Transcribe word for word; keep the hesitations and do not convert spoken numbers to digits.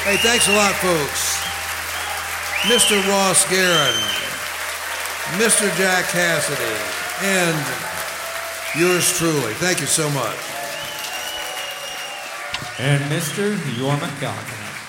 Hey, thanks a lot, folks. Mister Ross Guerin, Mister Jack Cassidy, and yours truly. Thank you so much. And Mister Jorma Goggins.